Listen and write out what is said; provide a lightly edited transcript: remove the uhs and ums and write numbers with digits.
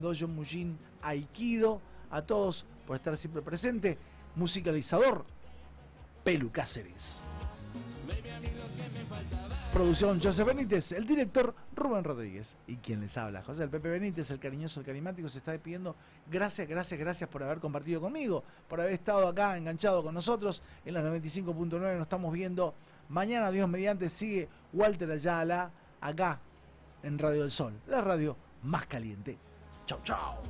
Dojo Mujin Aikido. A todos por estar siempre presente. Musicalizador, Pelu Cáceres. Producción, José Benítez. El director, Rubén Rodríguez. Y quien les habla, José el Pepe Benítez, el cariñoso, el carismático, se está despidiendo. Gracias por haber compartido conmigo, por haber estado acá enganchado con nosotros en la 95.9. Nos estamos viendo mañana, Dios mediante. Sigue Walter Ayala acá en Radio del Sol, la radio más caliente. Chau, chau.